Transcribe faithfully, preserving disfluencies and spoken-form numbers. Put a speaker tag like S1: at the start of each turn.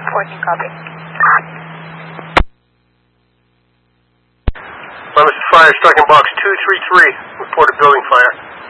S1: fourteen, copy.
S2: Leominster Fire, striking box two three three. Reported building fire.